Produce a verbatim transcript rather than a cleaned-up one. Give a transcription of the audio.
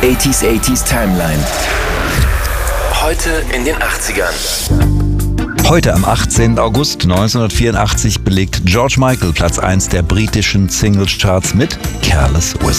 achtziger achtziger Timeline. Heute in den achtzigern. Heute am achtzehnten August neunzehnhundertvierundachtzig belegt George Michael Platz eins der britischen Singles-Charts mit Careless Whisper.